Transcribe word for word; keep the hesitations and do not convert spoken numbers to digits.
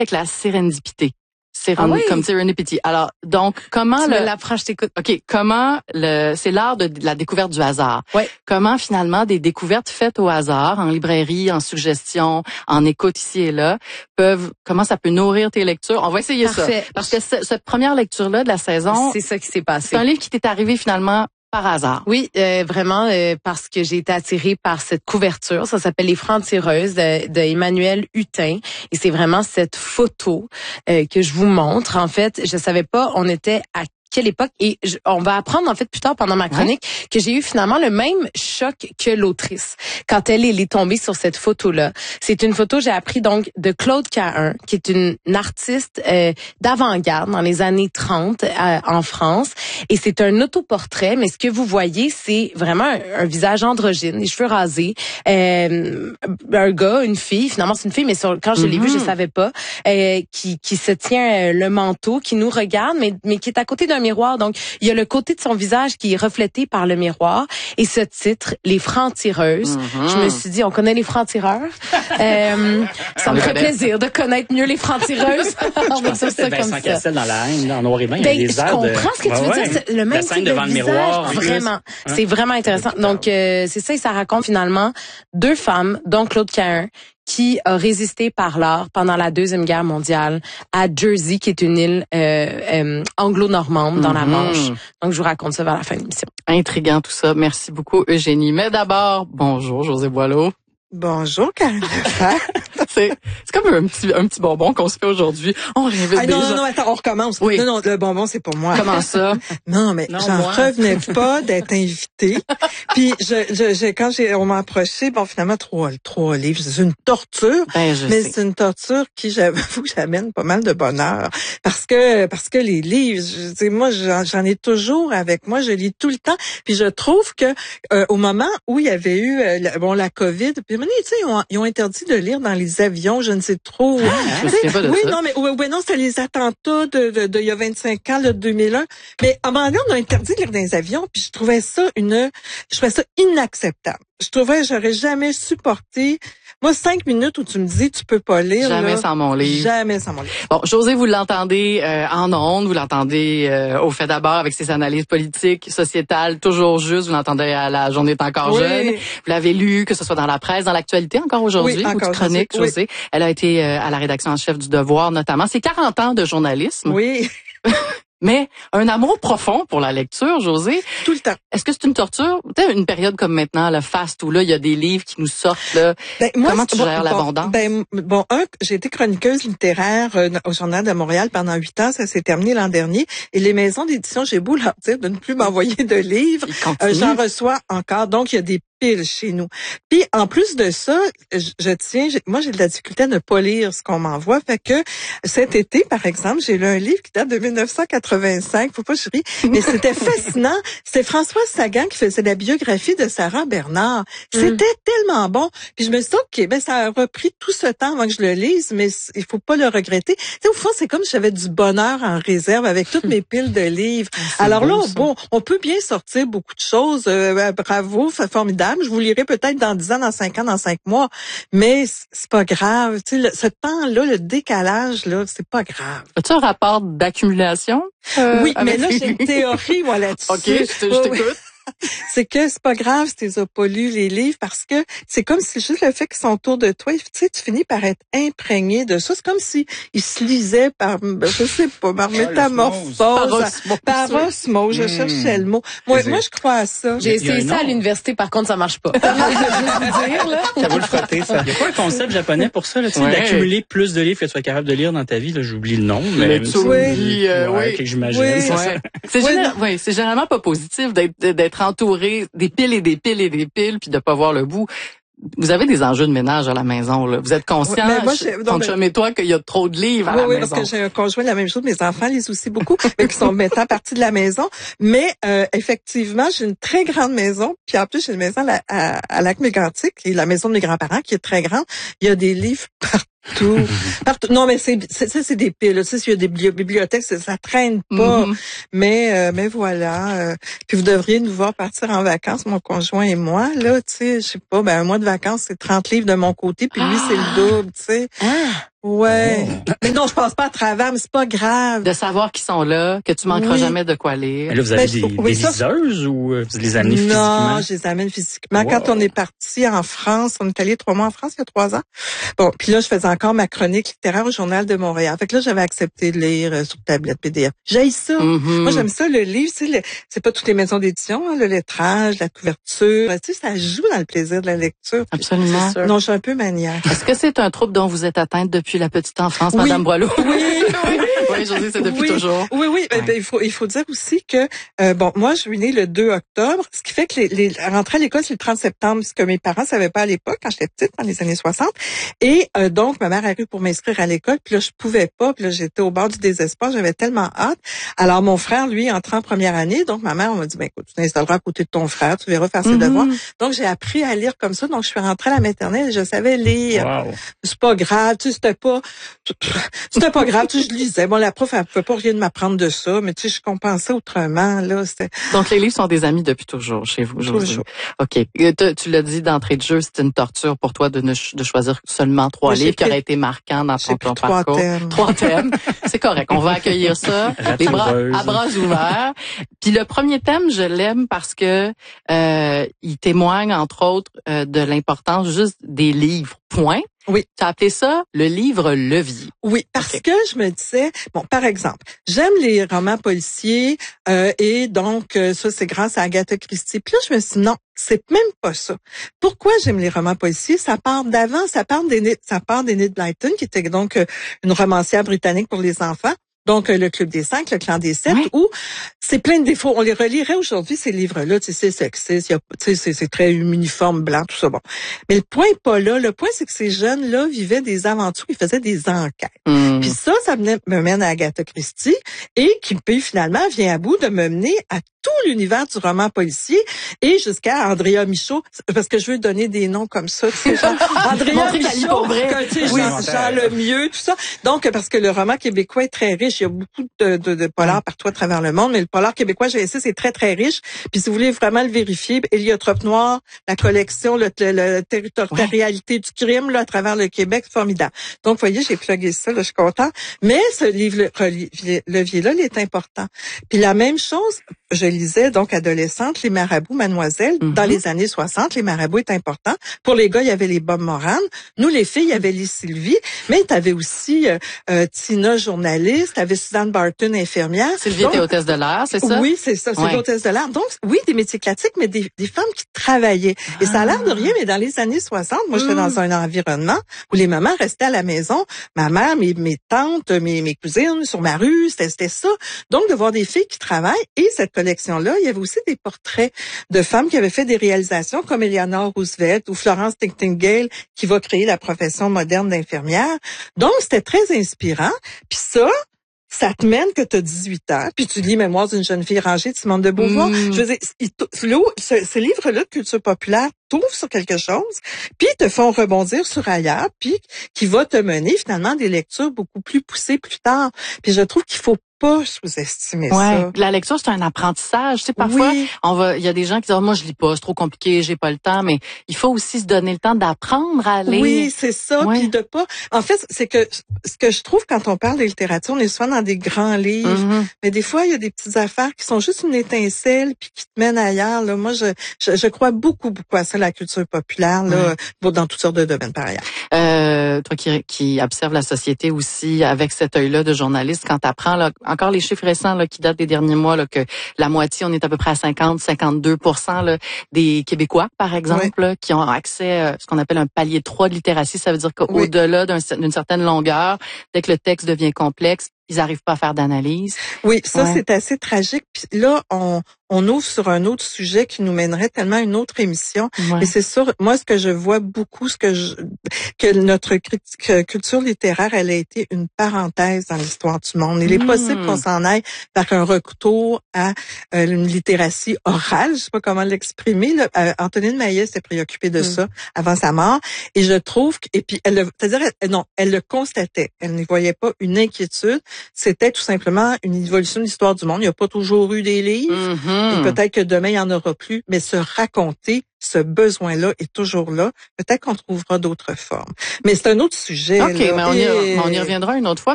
avec la sérendipité. Séren, ah oui? Comme serendipity. Alors, donc, comment tu le... me l'apprends, je t'écoute. OK, comment le... C'est l'art de, de la découverte du hasard. Ouais. Comment, finalement, des découvertes faites au hasard, en librairie, en suggestion, en écoute ici et là, peuvent... Comment ça peut nourrir tes lectures? On va essayer Parfait. ça. Parce que ce, cette première lecture-là de la saison... C'est ça qui s'est passé. C'est un livre qui t'est arrivé, finalement, par hasard. Oui, euh, vraiment, euh, parce que j'ai été attirée par cette couverture. Ça s'appelle Les Francs-tireuses de, de Emmanuel Hutin. Et c'est vraiment cette photo euh, que je vous montre. En fait, je savais pas, on était à quelle époque, et je, on va apprendre en fait plus tard pendant ma chronique ouais. que j'ai eu finalement le même choc que l'autrice quand elle, elle est tombée sur cette photo-là. C'est une photo, j'ai appris donc de Claude Cahun, qui est une, une artiste euh, d'avant-garde dans les années trente euh, en France, et c'est un autoportrait, mais ce que vous voyez, c'est vraiment un, un visage androgyne, les cheveux rasés, euh, un gars, une fille, finalement c'est une fille, mais sur, quand je mm-hmm. l'ai vu, je savais pas, euh, qui, qui se tient euh, le manteau, qui nous regarde, mais, mais qui est à côté d'un miroir. Donc, il y a le côté de son visage qui est reflété par le miroir. Et ce titre, Les Francs-tireuses, mm-hmm. je me suis dit, on connaît les francs-tireurs. euh, ça me ferait plaisir de connaître mieux les francs-tireuses. Je pensais que c'était Vincent Cassel dans la haine, en noir et blanc. Ben, il y a des je comprends de... ce que tu veux ouais, dire. C'est le même type devant de le visage, miroir, vraiment. Hein? C'est vraiment intéressant. Donc, euh, c'est ça, et ça raconte finalement deux femmes, dont Claude Cahun, qui a résisté par l'art pendant la Deuxième Guerre mondiale à Jersey, qui est une île euh, euh, anglo-normande dans mm-hmm. la Manche. Donc, je vous raconte ça vers la fin de l'émission. Intriguant tout ça. Merci beaucoup, Eugénie. Mais d'abord, bonjour, José Boileau. Bonjour, Karen c'est, c'est comme un petit, un petit bonbon qu'on se fait aujourd'hui. On réinvite ah, des non, gens. non, non, attends, on recommence. Oui. Non, non, le bonbon, c'est pour moi. Comment ça? non, mais non, j'en moi. revenais pas d'être invitée. Puis, je, je, je, quand j'ai, on m'a approché, bon, finalement, trois, trois livres. C'est une torture. Ben, je mais sais. c'est une torture qui, j'avoue, j'amène pas mal de bonheur. Parce que, parce que les livres, je sais, moi, j'en, j'en ai toujours avec moi. Je lis tout le temps. Puis, je trouve que, euh, au moment où il y avait eu, euh, la, bon, la COVID, puis, tu sais, ils ont, ils ont interdit de lire dans les avions, je ne sais trop. Ah, je sais pas de oui, ça. non, mais oui, non, c'était les attentats de, de, de, il y a vingt-cinq ans, le deux mille un. Mais à un moment donné, on a interdit de lire dans les avions, puis je trouvais ça une, je trouvais ça inacceptable. Je trouvais, j'aurais jamais supporté. Moi, cinq minutes où tu me dis, tu peux pas lire. Jamais là, sans mon livre. Jamais sans mon livre. Bon, José, vous l'entendez euh, en ondes, vous l'entendez euh, au fait d'abord avec ses analyses politiques, sociétales, toujours juste. Vous l'entendez à la Journée est encore oui. jeune. Vous l'avez lu, que ce soit dans la presse, dans l'actualité encore aujourd'hui. Oui, encore votre chronique, oui. José. Elle a été euh, à la rédaction en chef du Devoir, notamment. C'est quarante ans de journalisme. Oui. Mais un amour profond pour la lecture, José. Tout le temps. Est-ce que c'est une torture? Peut-être une période comme maintenant, le fast, où là, il y a des livres qui nous sortent, là. Ben, moi, comment tu bon, gères l'abondance? Ben, bon, un, j'ai été chroniqueuse littéraire euh, au Journal de Montréal pendant huit ans. Ça s'est terminé l'an dernier. Et les maisons d'édition, j'ai beau leur dire de ne plus m'envoyer de livres. Euh, j'en reçois encore. Donc, il y a des piles chez nous. Puis, en plus de ça, je, je tiens, j'ai, moi, j'ai de la difficulté à ne pas lire ce qu'on m'envoie. Fait que cet été, par exemple, j'ai lu un livre qui date de mille neuf cent quatre-vingt-cinq. Faut pas que je rie, mais c'était fascinant. C'était Françoise Sagan qui faisait la biographie de Sarah Bernard. C'était mm. tellement bon. Puis je me suis dit, OK, ben, ça a repris tout ce temps avant que je le lise, mais il faut pas le regretter. Tu sais, au fond, c'est comme si j'avais du bonheur en réserve avec toutes mes piles de livres. C'est Alors beau, là, ça. Bon, on peut bien sortir beaucoup de choses. Euh, bravo, c'est formidable. Je vous lirai peut-être dans dix ans, dans cinq ans, dans cinq mois, mais c'est pas grave. Tu sais, le, ce temps-là, le décalage, là, c'est pas grave. As-tu un rapport d'accumulation? Euh, oui, mais là, j'ai une théorie, moi, là-dessus. OK, je, te, je t'écoute. C'est que c'est pas grave si tu les as pas lus, les livres, parce que c'est comme si juste le fait qu'ils sont autour de toi, tu sais, tu finis par être imprégné de ça. C'est comme si ils se lisaient par, je sais pas, par métamorphose, par osmose. Par osmose, je mmh. cherchais le mot. Moi, moi, je crois à ça. J'ai essayé ça à l'université, par contre, ça marche pas. Ça marche juste dire, là. Ça vaut le frotter, ça. Il y a pas un concept japonais pour ça, là, tu sais, ouais. d'accumuler plus de livres que tu sois capable de lire dans ta vie, là, j'oublie le nom, mais. Le oui, euh, ouais, oui. que j'imagine. Oui. C'est, ouais. ça. c'est, oui, général, ouais, c'est généralement pas positif d'être, d'être entouré des piles et des piles et des piles puis de pas voir le bout. Vous avez des enjeux de ménage à la maison, là. Vous êtes conscient, oui, moi, ton chum et toi, qu'il y a trop de livres à oui, la oui, maison. Oui, parce que j'ai un conjoint, la même chose. Mes enfants lisent aussi beaucoup, mais qui sont maintenant partie de la maison. Mais euh, effectivement, j'ai une très grande maison. Puis en plus, j'ai une maison à, à, à Lac-Mégantic, qui est la maison de mes grands-parents, qui est très grande. Il y a des livres partout. Tout. Partout. Non, mais c'est, c'est, ça, c'est des piles. Tu sais, s'il y a des bibliothèques, ça, ça traîne pas. Mm-hmm. Mais, euh, mais voilà. Euh, puis vous devriez nous voir partir en vacances, mon conjoint et moi. Là, tu sais, je sais pas, ben, un mois de vacances, c'est trente livres de mon côté, puis lui, ah. c'est le double, tu sais. Ah. Ouais. Oh. Mais non, je passe pas à travers, mais c'est pas grave. De savoir qu'ils sont là, que tu manqueras oui. jamais de quoi lire. Mais là, vous avez ben, des, oui, des ça, liseuses ou vous les amenez non, physiquement? Non, je les amène physiquement. Wow. Quand on est parti en France, on est allé trois mois en France il y a trois ans. Bon, puis là, je faisais encore ma chronique littéraire au Journal de Montréal. Fait que là, j'avais accepté de lire euh, sur tablette P D F. J'aime ça. Mm-hmm. Moi, j'aime ça, le livre. C'est, le, c'est pas toutes les maisons d'édition, hein, le lettrage, la couverture. Tu sais, ça joue dans le plaisir de la lecture. Absolument. Non, je suis un peu maniaque. Est-ce que c'est un trouble dont vous êtes atteinte depuis la petite enfance, oui. Madame Boileau? Oui, oui. Oui, Josée, c'est depuis oui. toujours. Oui, oui. Ouais. Ben, il faut, il faut dire aussi que, euh, bon, moi, je suis née le deux octobre, ce qui fait que les, les rentrer à l'école, c'est le trente septembre, ce que mes parents savaient pas à l'époque, quand j'étais petite, dans les années soixante. Et euh, donc, ma mère arrive pour m'inscrire à l'école, puis là, je pouvais pas, puis là, j'étais au bord du désespoir, j'avais tellement hâte. Alors, mon frère, lui, entrant en première année, donc ma mère, on m'a dit, ben écoute, tu t'installeras à côté de ton frère, tu verras faire ses mm-hmm. devoirs. Donc, j'ai appris à lire comme ça, donc je suis rentrée à la maternelle et je savais lire. Wow. C'est pas grave, tu sais, c'était pas, c'était pas grave, tu sais, je lisais. Bon, la prof, elle pouvait pas rien de m'apprendre de ça, mais tu sais, je compensais autrement, là, c'était... Donc, les livres sont des amis depuis toujours chez vous, Josée. Toujours. OK. Tu, tu l'as dit d'entrée de jeu, c'est une torture pour toi de, ne, de choisir seulement trois Moi, livres qui auraient été marquants dans ton, ton trois parcours. Thèmes. Trois thèmes. C'est correct. On va accueillir ça. Les bras, à bras ouverts. Puis le premier thème, je l'aime parce que euh, il témoigne, entre autres, euh, de l'importance juste des livres. Point. Oui. Tu as appelé ça le livre levier. Oui, parce okay. que je me disais, bon, par exemple, j'aime les romans policiers euh, et donc euh, ça, c'est grâce à Agatha Christie. Puis là, je me suis dit, non, c'est même pas ça. Pourquoi j'aime les romans policiers? Ça part d'avant, ça part d'Enid, ça part d'Enid Blyton, qui était donc euh, une romancière britannique pour les enfants. Donc, euh, le Club des Cinq, le Clan des Sept, oui. où c'est plein de défauts. On les relirait aujourd'hui, ces livres-là. Tu sais, c'est sexiste, il y a, tu sais, c'est, c'est très uniforme, blanc, tout ça. Bon. Mais le point est pas là. Le point, c'est que ces jeunes-là vivaient des aventures, ils faisaient des enquêtes. Mmh. Puis ça, ça me, me mène à Agatha Christie et qui, puis finalement, vient à bout de me mener à tout l'univers du roman policier et jusqu'à Andrea Michaud, parce que je veux donner des noms comme ça, tu sais, genre Andrea Michaud, tu sais, oui, Jean, Jean Lemieux, tout ça. Donc, parce que le roman québécois est très riche, il y a beaucoup de, de, de polars partout à travers le monde, mais le polar québécois, j'ai essayé, c'est très, très riche. Puis si vous voulez vraiment le vérifier, Héliotrope Noir, la collection, le, le, le territorialité ouais. du crime, là, à travers le Québec, c'est formidable. Donc, vous voyez, j'ai plugué ça, là, je suis contente. Mais ce livre levier-là, il est important. Puis la même chose, je lisais, donc, adolescente, Les Marabouts, Mademoiselle. Mm-hmm. Dans les années soixante, Les Marabouts est important. Pour les gars, il y avait les Bob Moran. Nous, les filles, il y avait les Sylvie. Mais tu avais aussi euh, euh, Tina, journaliste. Tu avais Suzanne Barton, infirmière. Sylvie était hôtesse de l'air, c'est ça? Oui, c'est ça, c'est ouais. l'hôtesse de l'air. Donc, oui, des métiers classiques, mais des, des femmes qui travaillaient. Ah. Et ça a l'air de rien, mais dans les années soixante, moi, j'étais mm. dans un environnement où les mamans restaient à la maison. Ma mère, mes, mes tantes, mes, mes cousines, sur ma rue, c'était, c'était ça. Donc, de voir des filles qui travaillent. Et cette collection-là, il y avait aussi des portraits de femmes qui avaient fait des réalisations comme Eleanor Roosevelt ou Florence Nightingale qui va créer la profession moderne d'infirmière. Donc, c'était très inspirant. Puis ça, ça te mène que tu as dix-huit ans, puis tu lis Mémoires d'une jeune fille rangée de Simone de Beauvoir. Mmh. Je veux dire, il, ce, ce livre-là de culture populaire t'ouvre sur quelque chose, puis te font rebondir sur ailleurs, puis qui va te mener finalement des lectures beaucoup plus poussées plus tard. Puis je trouve qu'il faut pas sous-estimer ouais. ça. La lecture, c'est un apprentissage. Tu sais, parfois, oui. on va, il y a des gens qui disent, oh, moi, je lis pas, c'est trop compliqué, j'ai pas le temps, mais il faut aussi se donner le temps d'apprendre à lire. Oui, c'est ça. Ouais. Puis de pas, en fait, c'est que, ce que je trouve quand on parle de littérature, on est souvent dans des grands livres, mm-hmm. mais des fois, il y a des petites affaires qui sont juste une étincelle puis qui te mènent ailleurs, là. Moi, je, je, je crois beaucoup, beaucoup à ça, la culture populaire, là, ouais. dans toutes sortes de domaines par ailleurs. Euh, toi qui, qui observes la société aussi avec cet œil-là de journaliste, quand t'apprends, là, encore les chiffres récents, là, qui datent des derniers mois, là, que la moitié, on est à peu près à cinquante, cinquante-deux pour cent là, des Québécois, par exemple, oui. là, qui ont accès à ce qu'on appelle un palier trois de littératie. Ça veut dire qu'au-delà oui. d'un, d'une certaine longueur, dès que le texte devient complexe, ils n'arrivent pas à faire d'analyse. Oui, ça, ouais. c'est assez tragique. Puis là, on, on ouvre sur un autre sujet qui nous mènerait tellement à une autre émission. Ouais. Et c'est sûr, moi, ce que je vois beaucoup, ce que je, que notre critique, culture littéraire, elle a été une parenthèse dans l'histoire du monde. Il est mmh. possible qu'on s'en aille vers un retour à euh, une littératie orale. Je sais pas comment l'exprimer. Là. Euh, Antonine Maillet s'est préoccupée de mmh. ça avant sa mort. Et je trouve que, et puis, elle, c'est-à-dire, elle, non, elle le constatait. Elle n'y voyait pas une inquiétude. c'était tout simplement une évolution de l'histoire du monde. Il n'y a pas toujours eu des livres, mm-hmm. et peut-être que demain, il n'y en aura plus, mais se raconter, ce besoin-là est toujours là. Peut-être qu'on trouvera d'autres formes. Mais c'est un autre sujet. OK, là, mais on y, et... on y reviendra une autre fois.